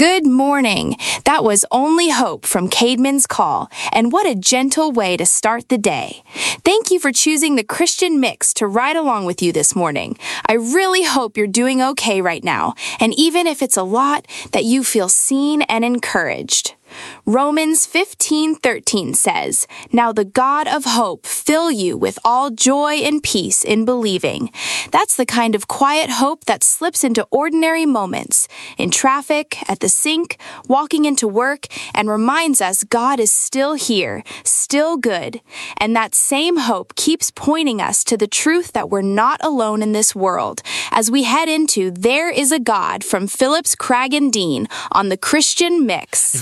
Good morning. That was Only Hope from Caedmon's Call, and what a gentle way to start the day. Thank you for choosing the Christian Mix to ride along with you this morning. I really hope you're doing okay right now, and even if it's a lot, that you feel seen and encouraged. Romans 15:13 says, "Now the God of hope fill you with all joy and peace in believing." That's the kind of quiet hope that slips into ordinary moments, in traffic, at the sink, walking into work, and reminds us God is still here, still good. And that same hope keeps pointing us to the truth that we're not alone in this world, as we head into There Is a God from Phillips Cragg and Dean on the Christian Mix.